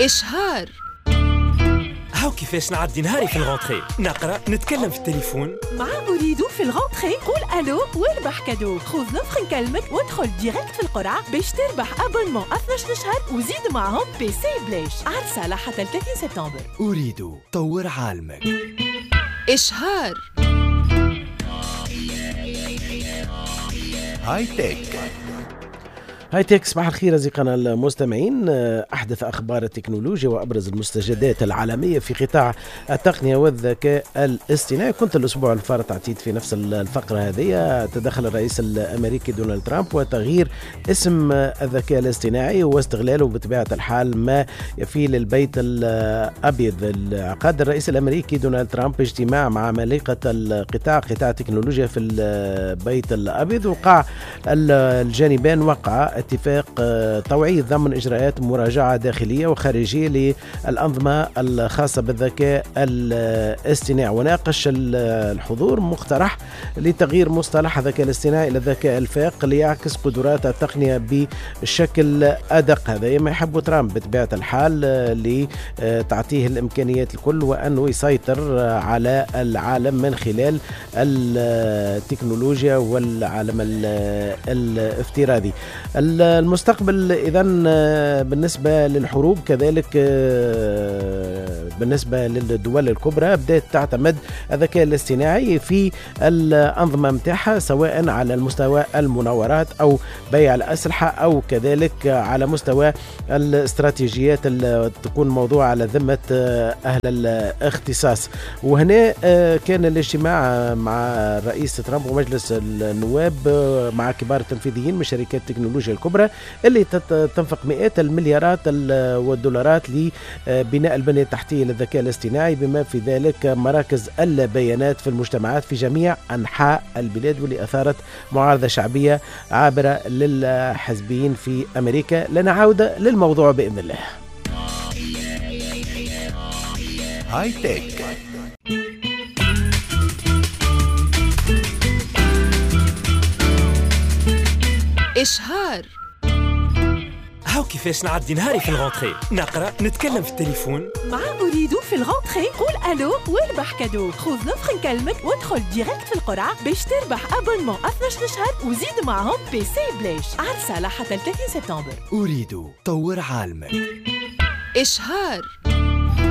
إشهار. هاو كيفاش نعدي نهاري في الغونتري، نقرا نتكلم في التليفون مع أريد في الغونتري. قول ألو واربح كادو. خذ نفخ نكلمك وادخل ديريكت في القرعة باش تربح أبونمون 12 شهر وزيد معهم بي سي بلاش. عرسة لحتى 30 سبتمبر. أريد طور عالمك. إشهار. هاي تك. هاي تك. صباح الخير أصدقائنا المستمعين. أحدث أخبار التكنولوجيا وأبرز المستجدات العالمية في قطاع التقنية والذكاء الاصطناعي. كنت الأسبوع الفارط عطيت في نفس الفقرة هذه تدخل الرئيس الأمريكي دونالد ترامب وتغيير اسم الذكاء الاصطناعي واستغلاله بطبيعة الحال ما يفيل البيت الأبيض. عقد الرئيس الأمريكي دونالد ترامب اجتماع مع عمالقة قطاع التكنولوجيا في البيت الأبيض. وقع الجانبان وقع اتفاق طوعي ضمن إجراءات مراجعة داخلية وخارجية للأنظمة الخاصة بالذكاء الاصطناعي. وناقش الحضور مقترح لتغيير مصطلح الذكاء الاصطناعي إلى الذكاء الفائق ليعكس قدرات التقنية بشكل أدق. هذا ما يحب ترامب بطبيعة الحال لتعطيه الإمكانيات الكل وأنه يسيطر على العالم من خلال التكنولوجيا والعالم الافتراضي. المستقبل إذن بالنسبة للحروب كذلك بالنسبة للدول الكبرى بدأت تعتمد الذكاء الاصطناعي في الأنظمة متاعها سواء على المستوى المناورات أو بيع الأسلحة أو كذلك على مستوى الاستراتيجيات اللي تكون موضوع على ذمة أهل الاختصاص. وهنا كان الاجتماع مع رئيس ترامب ومجلس النواب مع كبار التنفيذيين من شركات التكنولوجيا الكبرى اللي تنفق مئات المليارات والدولارات لبناء البنية التحتية للذكاء الاصطناعي بما في ذلك مراكز البيانات في المجتمعات في جميع أنحاء البلاد، واللي أثارت معارضة شعبية عابرة للحزبيين في أمريكا. لنعود للموضوع بإذن الله. هاي تك. إشهار. هاو كيفاش نعدي نهاري في الغونتري، نقرا نتكلم في التليفون مع أريد في الغونتري. قول ألو واربح كادو. خذ نفخ نكلمك وادخل ديريكت في القرعة باش تربح أبونمون 12 شهر وزيد معهم بي سي بلاش. عرسة لحتى 30 سبتمبر. أريد طور عالمك. إشهار.